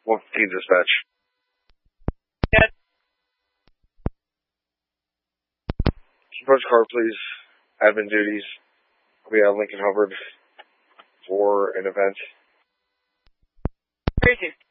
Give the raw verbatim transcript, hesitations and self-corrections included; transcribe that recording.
one fifteen dispatch. Yes. Approach car, please. Admin duties. We have Lincoln Hubbard for an event. Crazy.